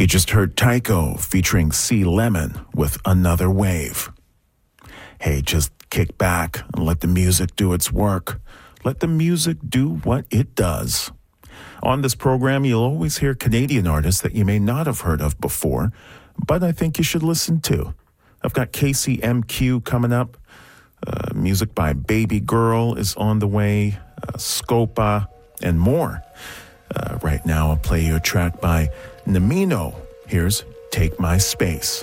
You just heard Tycho featuring C. Lemon with Another Wave. Hey, just kick back and let the music do its work. Let the music do what it does. On this program, you'll always hear Canadian artists that you may not have heard of before, but I think you should listen to. I've got KCMQ coming up. Music by Baby Girl is on the way, Scopa, and more. Right now, I'll play you a track by Namino. Here's Take My Space.